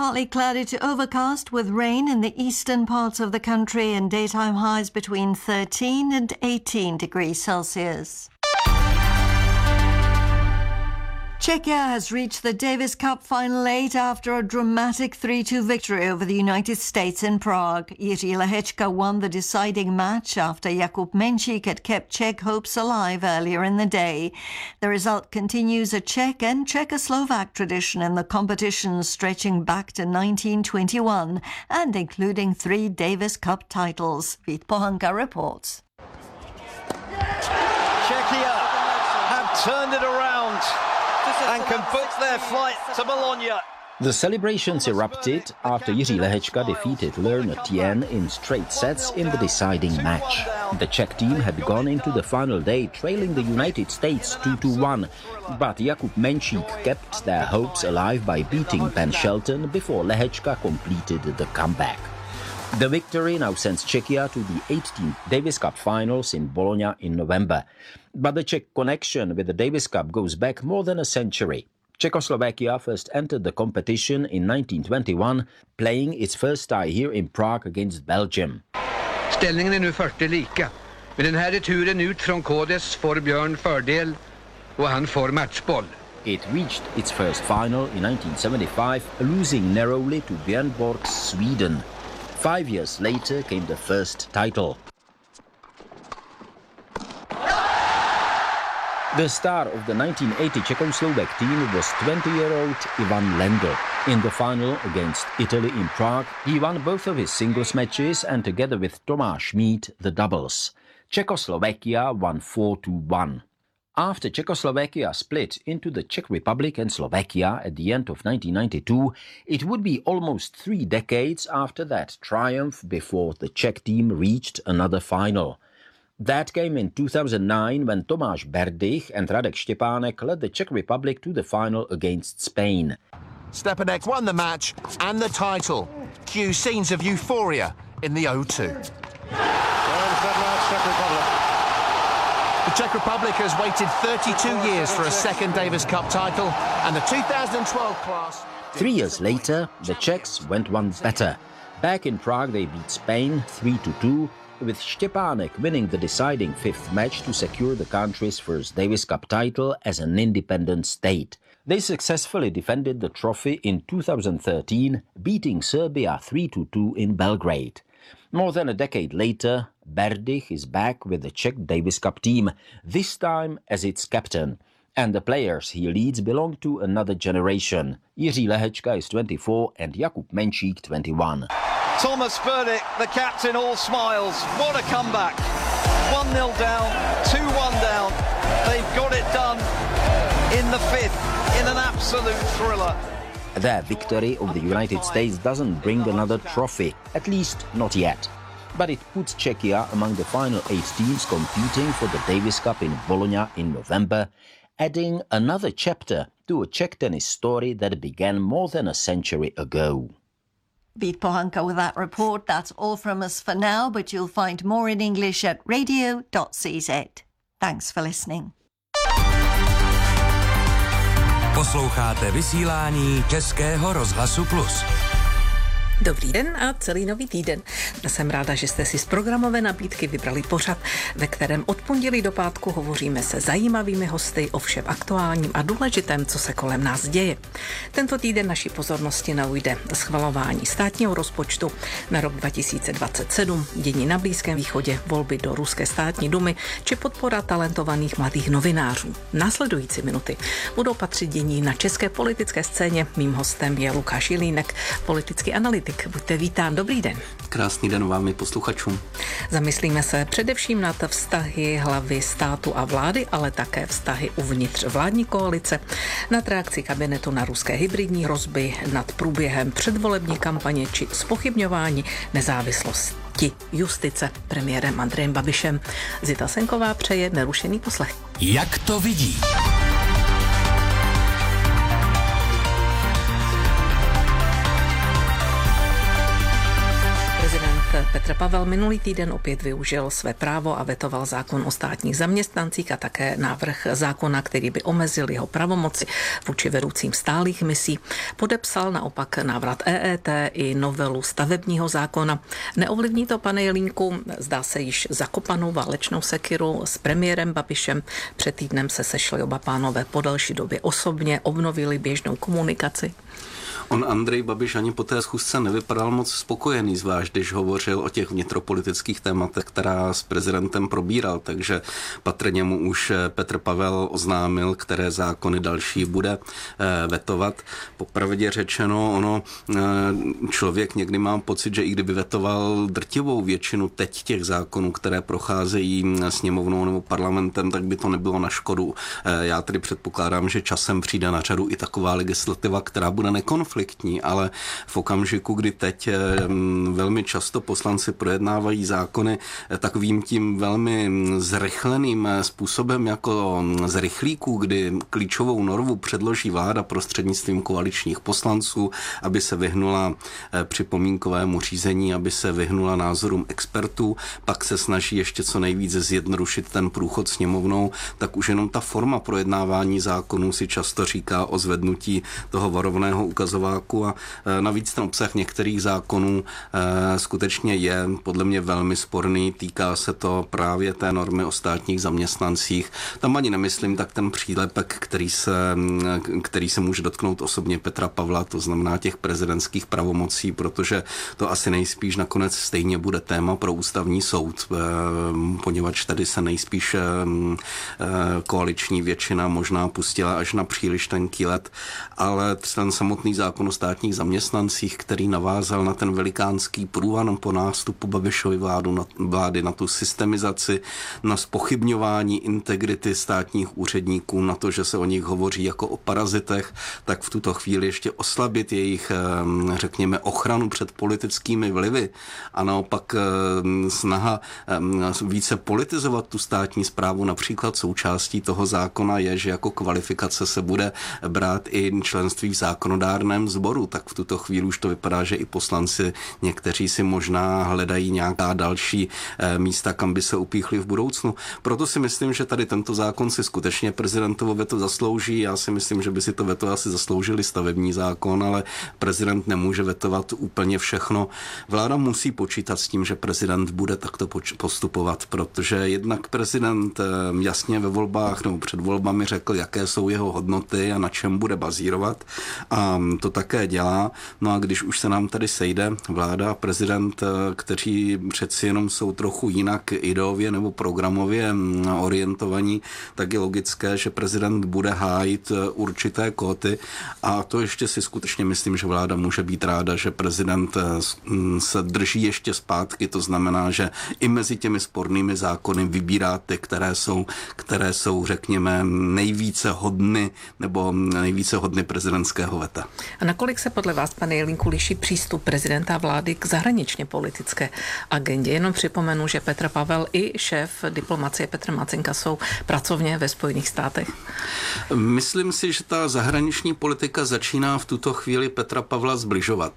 partly cloudy to overcast with rain in the eastern parts of the country and daytime highs between 13 and 18 degrees Celsius. Czechia has reached the Davis Cup Final 8 after a dramatic 3-2 victory over the United States in Prague. Jiří Lehečka won the deciding match after Jakub Menšík had kept Czech hopes alive earlier in the day. The result continues a Czech and Czechoslovak tradition in the competition stretching back to 1921 and including 3 Davis Cup titles. Vít Pohanka reports. Czechia have turned it around and can book their flight to Bologna. The celebrations erupted after Jiří Lehečka defeated Lerner Tien in straight sets in the deciding match. The Czech team had gone into the final day trailing the United States 2-1, but Jakub Menšík kept their hopes alive by beating Ben Shelton before Lehečka completed the comeback. The victory now sends Czechia to the 18th Davis Cup finals in Bologna in November. But the Czech connection with the Davis Cup goes back more than a century. Czechoslovakia first entered the competition in 1921, playing its first tie here in Prague against Belgium. Ställningen är nu 40 lika. Med den här returen ut från Kodes får Björn fördel och han får matchboll. It reached its first final in 1975, losing narrowly to Björn Borg's Sweden. 5 years later came the first title. The star of the 1980 Czechoslovak team was 20-year-old Ivan Lendl. In the final against Italy in Prague, he won both of his singles matches and together with Tomáš Šmíd the doubles. Czechoslovakia won 4-1. After Czechoslovakia split into the Czech Republic and Slovakia at the end of 1992, it would be almost 3 decades after that triumph before the Czech team reached another final. That came in 2009 when Tomáš Berdych and Radek Štěpánek led the Czech Republic to the final against Spain. Stepanek won the match and the title. Cue scenes of euphoria in the O2. The Czech Republic has waited 32 years for a second Davis Cup title, and the 2012 class... 3 years later, the Czechs went one better. Back in Prague, they beat Spain 3-2, with Štěpánek winning the deciding 5th match to secure the country's first Davis Cup title as an independent state. They successfully defended the trophy in 2013, beating Serbia 3-2 in Belgrade. More than a decade later, Berdych is back with the Czech Davis Cup team, this time as its captain. And the players he leads belong to another generation. Jiří Lehečka is 24 and Jakub Menšík 21. Thomas Berdych, the captain, all smiles. What a comeback. 1-0 down, 2-1 down. They've got it done in the 5th in an absolute thriller. Their victory over the United States doesn't bring another trophy, at least not yet. But it puts Czechia among the final 8 teams competing for the Davis Cup in Bologna in November, adding another chapter to a Czech tennis story that began more than a century ago. Vít Pohanka with that report. That's all from us for now, but you'll find more in English at radio.cz. Thanks for listening. Posloucháte vysílání Českého rozhlasu Plus. Dobrý den a celý nový týden. Jsem ráda, že jste si z programové nabídky vybrali pořad, ve kterém od pondělí do pátku hovoříme se zajímavými hosty o všem aktuálním a důležitém, co se kolem nás děje. Tento týden naší pozornosti naujde schvalování státního rozpočtu na rok 2027, dění na Blízkém východě, volby do ruské státní dumy či podpora talentovaných mladých novinářů. Následující minuty budou patřit dění na české politické scéně. Mým hostem je Lukáš Jelínek, politický analytik. Buďte vítán, dobrý den. Krásný den vám i posluchačům. Zamyslíme se především nad vztahy hlavy státu a vlády, ale také vztahy uvnitř vládní koalice, nad reakcí kabinetu na ruské hybridní hrozby, nad průběhem předvolební kampaně či zpochybňování nezávislosti justice premiérem Andrejem Babišem. Zita Senková přeje nerušený poslech. Jak to vidí? Petr Pavel minulý týden opět využil své právo a vetoval zákon o státních zaměstnancích a také návrh zákona, který by omezil jeho pravomoci vůči vedoucím stálých misí. Podepsal naopak návrat EET i novelu stavebního zákona. Neovlivní to, pane Jelínku, zdá se již zakopanou válečnou sekiru s premiérem Babišem. Před týdnem se sešli oba pánové po delší době osobně, obnovili běžnou komunikaci. On, Andrej Babiš, ani po té schůzce nevypadal moc spokojený, zvlášť když hovořil o těch vnitropolitických tématech, která s prezidentem probíral, takže patrně mu už Petr Pavel oznámil, které zákony další bude vetovat. Popravdě řečeno, člověk někdy má pocit, že i kdyby vetoval drtivou většinu teď těch zákonů, které procházejí sněmovnou nebo parlamentem, tak by to nebylo na škodu. Já tedy předpokládám, že časem přijde na řadu i taková legislativa, která bude nekonfliktní, ale v okamžiku, kdy teď velmi často poslanci projednávají zákony takovým tím velmi zrychleným způsobem jako z rychlíků, kdy klíčovou normu předloží vláda prostřednictvím koaličních poslanců, aby se vyhnula připomínkovému řízení, aby se vyhnula názorům expertů, pak se snaží ještě co nejvíce zjednodušit ten průchod sněmovnou, tak už jenom ta forma projednávání zákonů si často říká o zvednutí toho varovného ukazováku a navíc ten obsah některých zákonů skutečně je podle mě velmi sporný. Týká se to právě té normy o státních zaměstnancích. Tam ani nemyslím tak ten přílepek, který se může dotknout osobně Petra Pavla, to znamená těch prezidentských pravomocí, protože to asi nejspíš nakonec stejně bude téma pro ústavní soud, poněvadž tady se nejspíš koaliční většina možná pustila až na příliš tenký led, ale ten samotný zákon o státních zaměstnancích, který navázal na ten velikánský průvan po nástupu Babišovy vlády, na tu systemizaci, na zpochybňování integrity státních úředníků, na to, že se o nich hovoří jako o parazitech, tak v tuto chvíli ještě oslabit jejich, řekněme, ochranu před politickými vlivy a naopak snaha více politizovat tu státní správu. Například součástí toho zákona je, že jako kvalifikace se bude brát i členství v zákonodárném sboru, tak v tuto chvíli už to vypadá, že i poslanci někteří si možná hledají nějaká další místa, kam by se upíchli v budoucnu. Proto si myslím, že tady tento zákon si skutečně prezidentovo veto zaslouží. Já si myslím, že by si to veto asi zasloužili stavební zákon, ale prezident nemůže vetovat úplně všechno. Vláda musí počítat s tím, že prezident bude takto postupovat, protože jednak prezident jasně ve volbách nebo před volbami řekl, jaké jsou jeho hodnoty a na čem bude bazírovat. A to také dělá. No a když už se nám tady sejde vláda a prezident, kteří přeci jenom jsou trochu jinak ideově nebo programově orientovaní, tak je logické, že prezident bude hájit určité kóty a to ještě si skutečně myslím, že vláda může být ráda, že prezident se drží ještě zpátky, to znamená, že i mezi těmi spornými zákony vybírá ty, které jsou, řekněme, nejvíce hodny nebo nejvíce hodny prezidentského veta. A nakolik se podle vás, pane Jelínku, liší přístup prezidenta a vlády k zahraničně politické agendě? Jenom připomenu, že Petr Pavel i šéf diplomacie Petr Macinka jsou pracovně ve Spojených státech. Myslím si, že ta zahraniční politika začíná v tuto chvíli Petra Pavla zbližovat.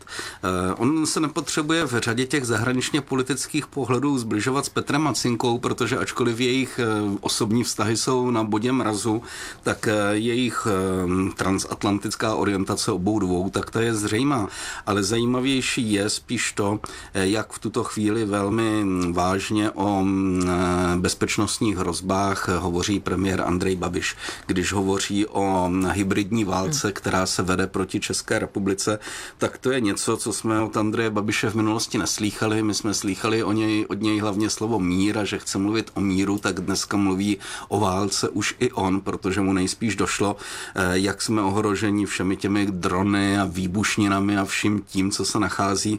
On se nepotřebuje v řadě těch zahraničně politických pohledů zbližovat s Petrem Macinkou, protože ačkoliv jejich osobní vztahy jsou na bodě mrazu, tak jejich transatlantická orientace obou dvou, tak ta je zřejmá. Ale zajímavější je spíš to, jak v tuto chvíli velmi vážně o bezpečnostních hrozbách hovoří premiér Andrej Babiš. Když hovoří o hybridní válce, která se vede proti České republice, tak to je něco, co jsme od Andreje Babiše v minulosti neslýchali. My jsme slýchali od něj hlavně slovo mír a že chce mluvit o míru, tak dneska mluví o válce už i on, protože mu nejspíš došlo, jak jsme ohroženi všemi těmi drony a výbušninami a vším tím, co se nachází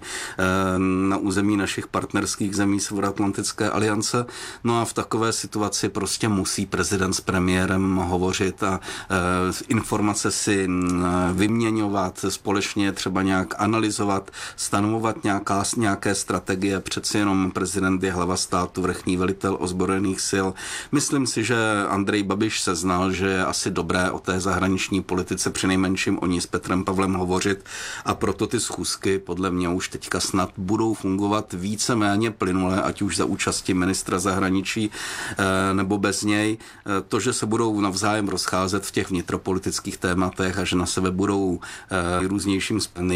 na území našich partnerských zemí Severoatlantické aliance. No a v takové situaci prostě musí prezident s premiérem hovořit a informace si vyměňovat, společně třeba nějak analyzovat, stanovovat nějaké strategie. Přeci jenom prezident je hlava státu, vrchní velitel ozbrojených sil. Myslím si, že Andrej Babiš se znal, že je asi dobré o té zahraniční politice přinejmenším oni s Petrem Pavlem způsobem hovořit a proto ty schůzky podle mě už teďka snad budou fungovat víceméně plynule, ať už za účasti ministra zahraničí nebo bez něj. To, že se budou navzájem rozcházet v těch vnitropolitických tématech a že na sebe budou různějším